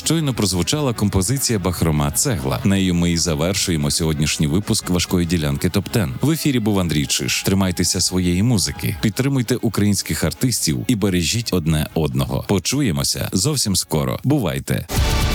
Щойно прозвучала композиція «Бахрома Цегла». Нею ми і завершуємо сьогоднішній випуск «Важкої ділянки ТОП-10». В ефірі був Андрій Чиж. Тримайтеся своєї музики, підтримуйте українських артистів і бережіть одне одного. Почуємося зовсім скоро. Бувайте!